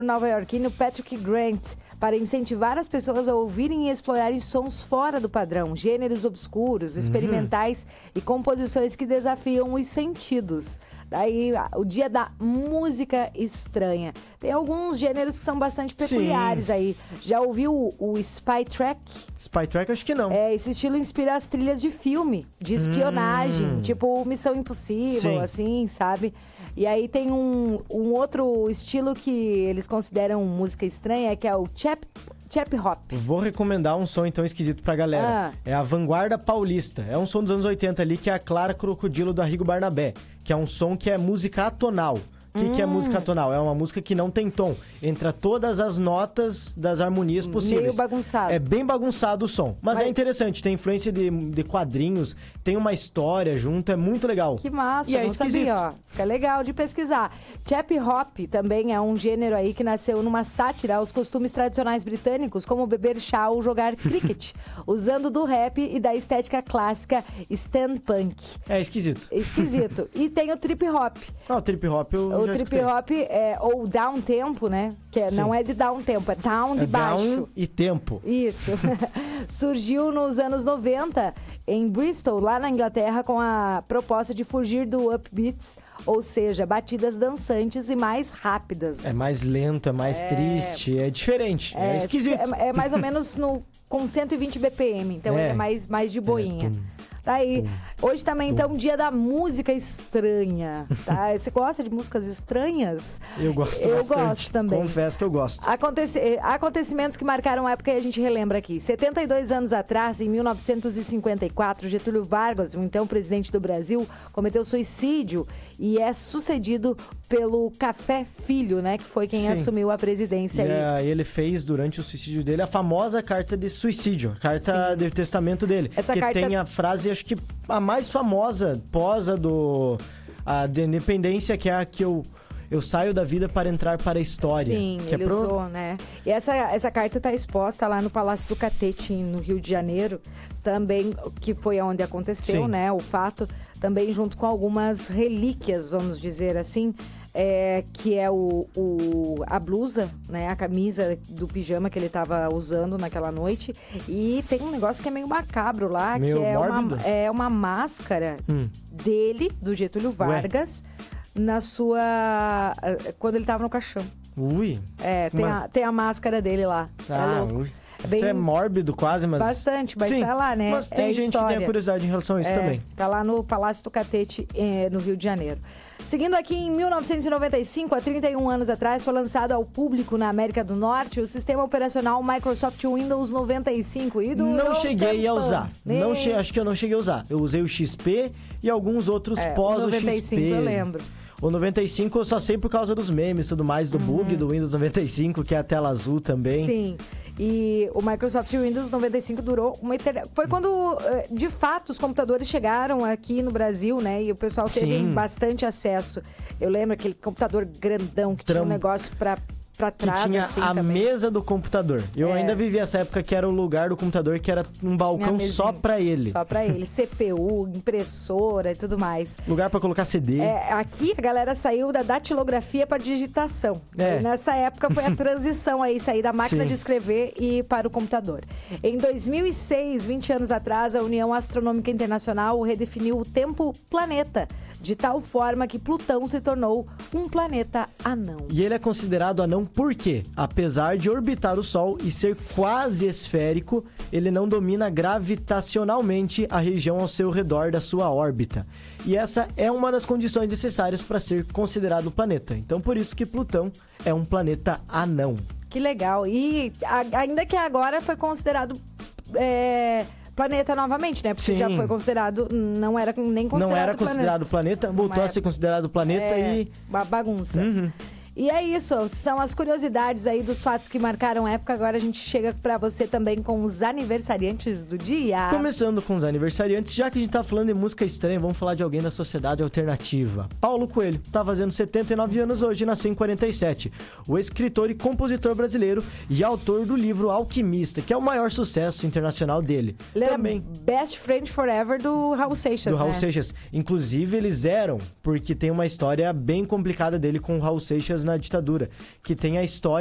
nova-iorquino Patrick Grant para incentivar as pessoas a ouvirem e explorarem sons fora do padrão, gêneros obscuros, experimentais e composições que desafiam os sentidos. Daí, o dia da música estranha. Tem alguns gêneros que são bastante peculiares aí. Já ouviu o Spy Track? Spy Track, acho que não. Esse estilo inspira as trilhas de filme, de espionagem, tipo Missão Impossível, assim, sabe? E aí tem um outro estilo que eles consideram música estranha, que é o Chap Hop. Vou recomendar um som então esquisito pra galera. É a Vanguarda Paulista. É um som dos anos 80 ali, que é a Clara Crocodilo do Arrigo Barnabé, que é um som que é música atonal. O que é música atonal? É uma música que não tem tom. Entra todas as notas das harmonias possíveis. Meio bagunçado. É bem bagunçado o som. Mas é interessante, tem influência de quadrinhos, tem uma história junto, é muito legal. Que massa, e é não esquisito. sabia, ó. Fica legal de pesquisar. Chap Hop também é um gênero aí que nasceu numa sátira aos costumes tradicionais britânicos, como beber chá ou jogar cricket, usando do rap e da estética clássica stand punk. É esquisito. Esquisito. E tem o trip hop. O trip hop eu já trip escutei. hop ou down tempo, né? Que não é de down tempo, é down de baixo. Down e tempo. Isso. Surgiu nos anos 90 em Bristol, lá na Inglaterra, com a proposta de fugir do upbeats, ou seja, batidas dançantes e mais rápidas. É mais lento, é mais triste, é diferente, é esquisito. É mais ou menos com 120 BPM, então ele é mais de boinha. Tá aí. Hoje também, então, dia da música estranha, tá? Você gosta de músicas estranhas? Eu gosto bastante. Eu gosto também. Confesso que eu gosto. Acontecimentos que marcaram a época e a gente relembra aqui. 72 anos atrás, em 1954, Getúlio Vargas, o então presidente do Brasil, cometeu suicídio e é sucedido pelo Café Filho, né? Que foi quem assumiu a presidência aí. E ele fez, durante o suicídio dele, a famosa carta de suicídio, a carta de testamento dele. Essa que carta tem a frase, acho que a mais famosa, a de independência, que é a que eu saio da vida para entrar para a história. Sim, que ele usou, né? E essa carta está exposta lá no Palácio do Catete, no Rio de Janeiro, também, que foi onde aconteceu, né? O fato, também junto com algumas relíquias, vamos dizer assim, que é a blusa, né? A camisa do pijama que ele estava usando naquela noite. E tem um negócio que é meio macabro lá, meio que mórbido? é uma máscara dele, do Getúlio Vargas, quando ele tava no caixão. Ui! Tem a máscara dele lá. Isso é mórbido quase, mas... Bastante, mas tá lá, né? Mas tem gente que tem curiosidade em relação a isso também. Tá lá no Palácio do Catete, no Rio de Janeiro. Seguindo aqui, em 1995, há 31 anos atrás, foi lançado ao público na América do Norte o sistema operacional Microsoft Windows 95. Não cheguei a usar. Acho que eu não cheguei a usar. Eu usei o XP e alguns outros pós o XP. 95 eu lembro. O 95 eu só sei por causa dos memes e tudo mais, do bug do Windows 95, que é a tela azul também. Sim. E o Microsoft Windows 95 durou uma eternidade. Foi quando, de fato, os computadores chegaram aqui no Brasil, né? E o pessoal teve bastante acesso. Eu lembro aquele computador grandão que tinha um negócio pra trás, que tinha assim, a também. Mesa do computador. Eu ainda vivi essa época que era o lugar do computador que era um balcão só pra ele. Só pra ele. CPU, impressora e tudo mais. Lugar pra colocar CD. Aqui a galera saiu da datilografia pra digitação. E nessa época foi a transição aí, sair da máquina de escrever e para o computador. Em 2006, 20 anos atrás, a União Astronômica Internacional redefiniu o tempo planeta, de tal forma que Plutão se tornou um planeta anão. E ele é considerado anão porque, apesar de orbitar o Sol e ser quase esférico, ele não domina gravitacionalmente a região ao seu redor da sua órbita. E essa é uma das condições necessárias para ser considerado planeta. Então, por isso que Plutão é um planeta anão. Que legal. E ainda que agora foi considerado... planeta novamente, né? Porque já foi considerado, não era nem considerado Não era considerado planeta, voltou a ser considerado planeta e... Uma bagunça. E é isso, são as curiosidades aí dos fatos que marcaram a época. Agora a gente chega pra você também com os aniversariantes do dia. Começando com os aniversariantes, já que a gente tá falando de música estranha, vamos falar de alguém da sociedade alternativa. Paulo Coelho, tá fazendo 79 anos hoje, nasceu em 47. O escritor e compositor brasileiro e autor do livro Alquimista, que é o maior sucesso internacional dele. Ele também era Best Friend Forever do Raul Seixas, Raul Seixas. Inclusive, eles eram, porque tem uma história bem complicada dele com o Raul Seixas na ditadura, que tem a história